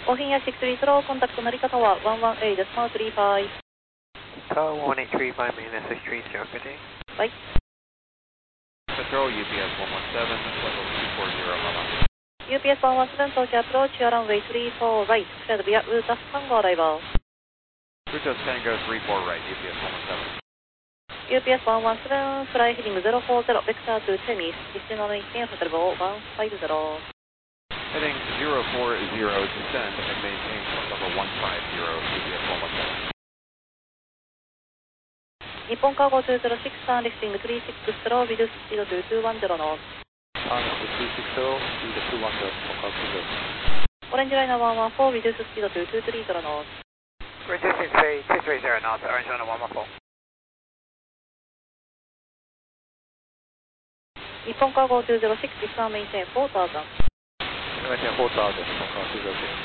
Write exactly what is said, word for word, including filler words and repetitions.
Ohinya six three zero, contact Narita Tower one one eight decimal three five. Tower one eight three five, main S H three zero, good day. Bye. Control U P S one one seven, level two four zero, Mama. U P S one one seven, Tokyo approach, runway three four right, cleared via Rutas Tango arrival. Rutas Tango three four right, U P S one one seven. U P S one one seven, fly heading zero four zero, vector to Temis, descend maintain hotel one five zero. Heading zero four zero, descend and maintain flight level one five zero, U P S one one seven. Nippon Cargo two zero six, turn lifting three six zero, reduce speed to two one zero knots. Turn three six zero, speed two one zero, Nippon Cargo two zero six. Orange Liner one one four, reduce speed to two three zero knots. Reducing speed two three zero knots, Orange Liner one one four. Nippon Cargo two zero six, descend maintain four thousand. Maintain four thousand, Nippon Cargo two zero six.